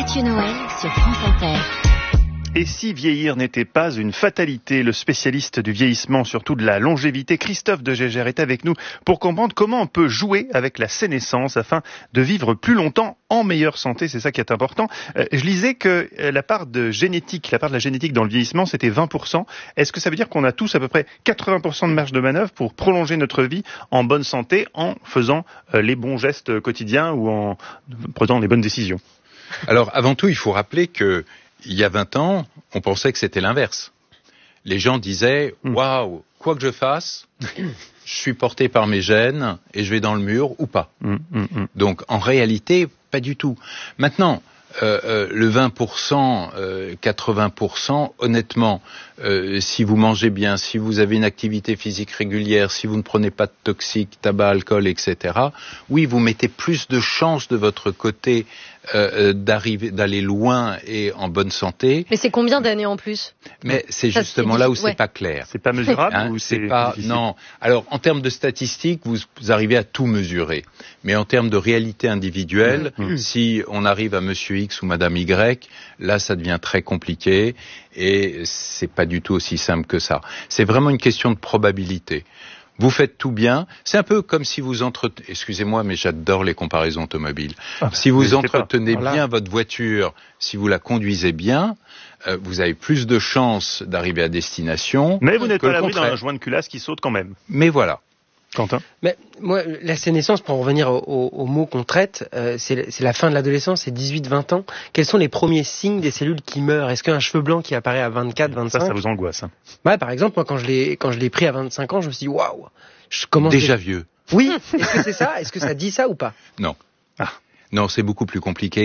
Mathieu Noël sur France Inter. Et si vieillir n'était pas une fatalité, le spécialiste du vieillissement, surtout de la longévité, Christophe de Gégère est avec nous pour comprendre comment on peut jouer avec la sénescence afin de vivre plus longtemps en meilleure santé. C'est ça qui est important. Je lisais que la part de la génétique dans le vieillissement, c'était 20%. Est-ce que ça veut dire qu'on a tous à peu près 80% de marge de manœuvre pour prolonger notre vie en bonne santé en faisant les bons gestes quotidiens ou en prenant les bonnes décisions? Alors, avant tout, il faut rappeler que il y a 20 ans, on pensait que c'était l'inverse. Les gens disaient « Waouh, quoi que je fasse, je suis porté par mes gènes et je vais dans le mur ou pas ». Donc, en réalité, pas du tout. Maintenant, le 20%, 80%, honnêtement, si vous mangez bien, si vous avez une activité physique régulière, si vous ne prenez pas de toxiques, tabac, alcool, etc., oui, vous mettez plus de chances de votre côté d'aller loin et en bonne santé. Mais c'est combien d'années en plus? Mais c'est justement là où c'est pas clair. C'est pas mesurable ou c'est pas difficile. Non. Alors en termes de statistiques, vous arrivez à tout mesurer. Mais en termes de réalité individuelle, si on arrive à Monsieur X ou Madame Y, là ça devient très compliqué et c'est pas du tout aussi simple que ça. C'est vraiment une question de probabilité. Vous faites tout bien. C'est un peu comme si vous excusez-moi, mais j'adore les comparaisons automobiles. Si vous entretenez bien votre voiture, si vous la conduisez bien, vous avez plus de chances d'arriver à destination. Mais vous n'êtes pas à l'abri d'un joint de culasse qui saute quand même. Mais voilà. Quentin? Mais moi, la sénescence, pour en revenir au mot qu'on traite, c'est la fin de l'adolescence, c'est 18-20 ans. Quels sont les premiers signes des cellules qui meurent? Est-ce qu'un cheveu blanc qui apparaît à 24, 25? Ça vous angoisse, hein? Ouais, par exemple, moi, quand je l'ai pris à 25 ans, je me suis dit, waouh! Je commence déjà vieux. Oui. Est-ce que c'est ça? Est-ce que ça dit ça ou pas? Non. Non, c'est beaucoup plus compliqué.